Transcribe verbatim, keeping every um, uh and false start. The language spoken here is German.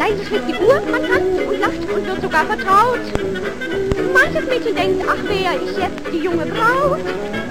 Leise schlägt die Uhr, man tanzt und lacht und wird sogar vertraut. Manches Mädchen denkt, ach, wär ich jetzt die junge Braut.